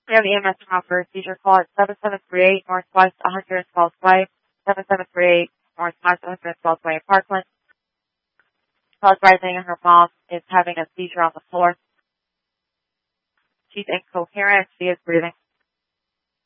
We have EMS for seizure call at 7738 Northwest 112th Way, 7738 Northwest 112th Way in Parkland. Call rising and her mom is having a seizure on the floor. She's incoherent. She is breathing.